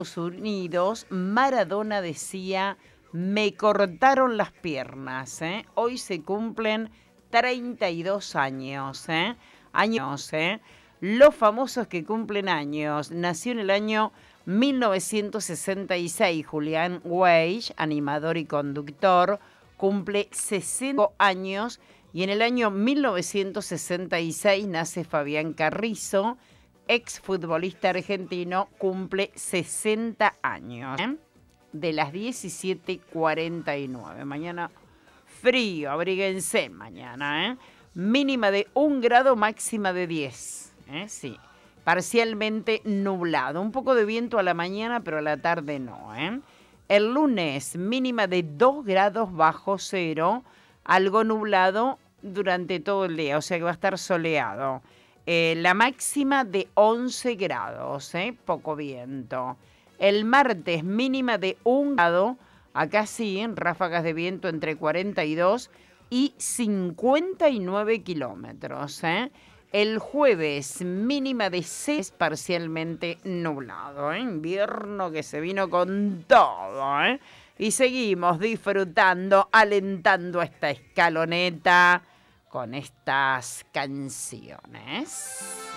Unidos, Maradona decía, me cortaron las piernas, ¿eh? Hoy se cumplen 32 años, ¿eh? Los famosos que cumplen años. Nació en el año 1966 Julián Weich, animador y conductor, cumple 60 años. Y en el año 1966 nace Fabián Carrizo, exfutbolista argentino, cumple 60 años, ¿eh? De las 17:49. Mañana frío, abríguense mañana, ¿eh? Mínima de 1 grado, máxima de 10, ¿eh? Sí. Parcialmente nublado. Un poco de viento a la mañana, pero a la tarde no, ¿eh? El lunes, mínima de 2 grados bajo cero, algo nublado durante todo el día, o sea que va a estar soleado. La máxima de 11 grados, poco viento. El martes mínima de 1 grado, acá sí, en ráfagas de viento entre 42 y 59 kilómetros. El jueves mínima de 6, parcialmente nublado. Invierno que se vino con todo. Y seguimos disfrutando, alentando esta escaloneta con estas canciones.